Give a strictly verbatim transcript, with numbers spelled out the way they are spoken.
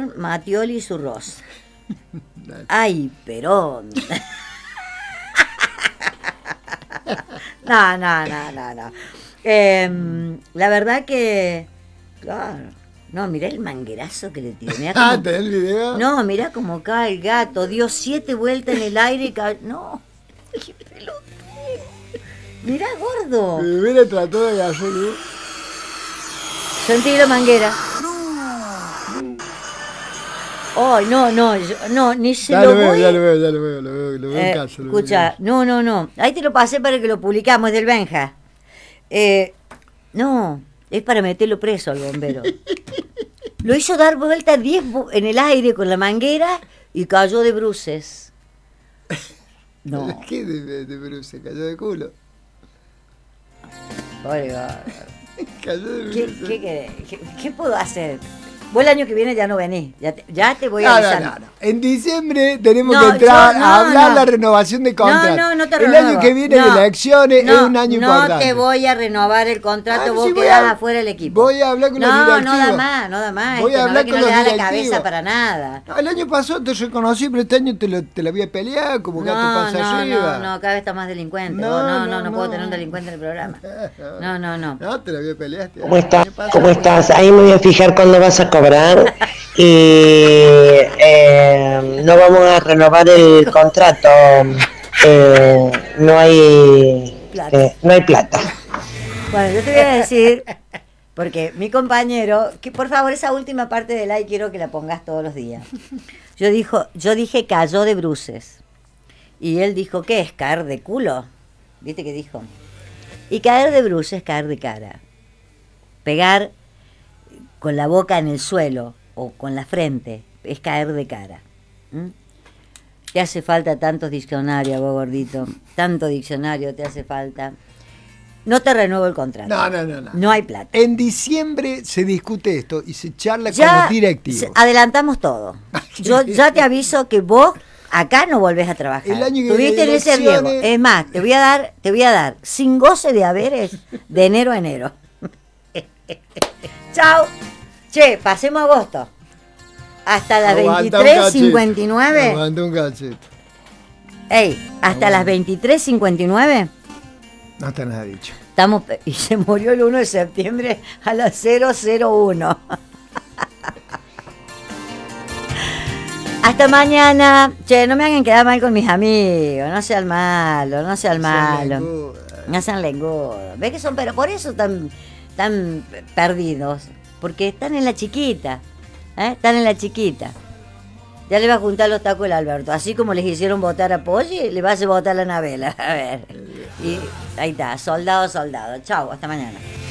Perón, Mattioli y Surroz. Ay, Perón. No, no, no, no, no. Eh, la verdad que, claro, no, mirá el manguerazo que le tiró. Mirá Ah, cómo, ¿tenés el video? no, mirá cómo cae el gato, dio siete vueltas en el aire y ca... No, qué pelotudo. Mirá, gordo. Mira, trató de hacer. Sentí la manguera. Ay, no, no, yo- no, ni se Ya lo lo veo, voy. ya lo veo, ya lo veo, lo veo, lo veo en Eh, casa. lo veo en escucha, casa. no, no, no. Ahí te lo pasé para que lo publicamos, es del Benja. Eh, no, es para meterlo preso al bombero. Lo hizo dar vuelta diez bu- en el aire con la manguera y cayó de bruces. No. ¿Qué de, de, de Bruce? Se cayó de culo. Oiga, Cayó de ¿qué, Bruce. qué, querés? ¿Qué- qué puedo hacer? Vos el año que viene ya no venís. Ya te, ya te voy No, no, avisando. no, no. En diciembre tenemos No, que entrar yo- no, a hablar no. la renovación de contrato. No, no, no te El renuevo. año que viene No, de elecciones no, es un año no importante. No te voy a renovar el contrato, Ah, vos sí, voy quedás a- afuera del equipo. voy a hablar con no, los No, directivos. no da más, no da más. Voy este, a no hablar ve que con no los le da la directivos. cabeza para nada. No, el año pasado te reconocí, pero este año te, lo, te la voy a pelear como gato No, pasa no, arriba. no, no, cada vez está más delincuente. No, vos. no, no, no, no, no. puedo tener un delincuente en el programa. No, no, no. No, te la voy a pelear. Este ¿Cómo año. estás? El año pasado ¿Cómo fue- estás? Ahí me voy a fijar cuándo vas a cobrar y eh, no vamos a renovar el contrato. Eh, no hay Plata. eh, no hay plata. Bueno, yo te voy a decir, porque mi compañero, que por favor esa última parte del like quiero que la pongas todos los días. Yo dijo, yo dije cayó de bruces. Y él dijo, ¿qué es? ¿Caer de culo? ¿Viste qué dijo? Y caer de bruces es caer de cara. Pegar con la boca en el suelo o con la frente es caer de cara. ¿Mm? Te hace falta tantos diccionarios, vos gordito. Tanto diccionario te hace falta. No te renuevo el contrato. No, no, no, no. No hay plata. En diciembre se discute esto y se charla con Ya los directivos. se- adelantamos todo. Yo ya te aviso que vos acá no volvés a trabajar. El año que Tuviste viene ese riesgo. elecciones. Es más, te voy a dar, te voy a dar sin goce de haberes de enero a enero. Chao. Che, pasemos agosto. Hasta las Aguanta un veintitrés cachete. cincuenta y nueve. Aguanta un cachete. Ey, hasta las veintitrés cincuenta y nueve. No está nada dicho. Estamos, y se murió el uno de septiembre a las cero cero uno. Hasta mañana. Che, no me hagan quedar mal con mis amigos. No sean malos, no sean malos. No sean lengudos. ¿Ves que son? Pero por eso están tan perdidos. Porque están en la chiquita. ¿eh? Están en la chiquita. Ya le va a juntar los tacos el Alberto. Así como les hicieron votar a Poggi, le va a hacer votar a la Anabela. A ver. Y ahí está. Soldado, soldado. Chau, hasta mañana.